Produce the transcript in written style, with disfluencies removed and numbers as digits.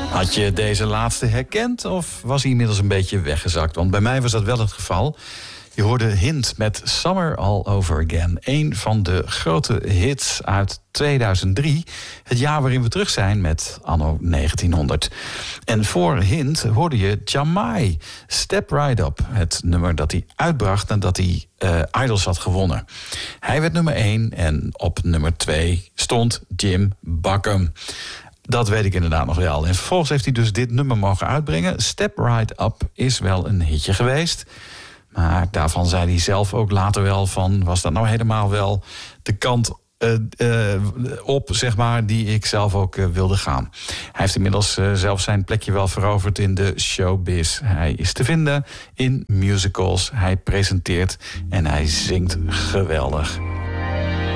Had je deze laatste herkend of was hij inmiddels een beetje weggezakt? Want bij mij was dat wel het geval. Je hoorde Hint met Summer All Over Again. Een van de grote hits uit 2003. Het jaar waarin we terug zijn met anno 1900. En voor Hint hoorde je Jamai, Step Right Up. Het nummer dat hij uitbracht nadat hij Idols had gewonnen. Hij werd nummer 1 en op nummer 2 stond Jim Buckham. Dat weet ik inderdaad nog wel. En vervolgens heeft hij dus dit nummer mogen uitbrengen. Step Right Up is wel een hitje geweest. Maar daarvan zei hij zelf ook later wel van... was dat nou helemaal wel de kant op, zeg maar, die ik zelf ook wilde gaan. Hij heeft inmiddels zelf zijn plekje wel veroverd in de showbiz. Hij is te vinden in musicals. Hij presenteert en hij zingt geweldig.